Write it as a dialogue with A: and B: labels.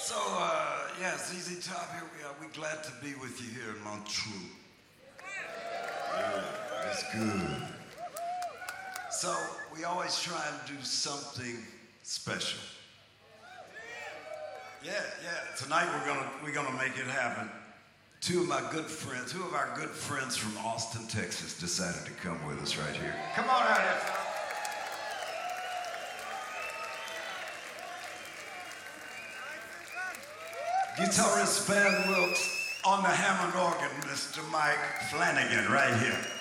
A: Yeah, ZZ Top, here we are. We're glad to be with you here in Montreux. Yeah, that's good. So, we always try and do something special. Yeah. Tonight we're gonna make it happen. Two of our good friends from Austin, Texas, decided to come with us right here. Come on out here, fellas. Guitarist Van Wilkes, on the Hammond organ, Mr. Mike Flanagan, right here.